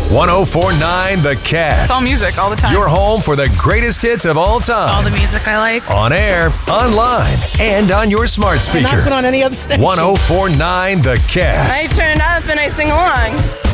104.9 The Cat. It's all music all the time. Your home for the greatest hits of all time. All the music I like. On air, online, and on your smart speaker. Not been on any other station. 104.9 The Cat. I turn it up and I sing along.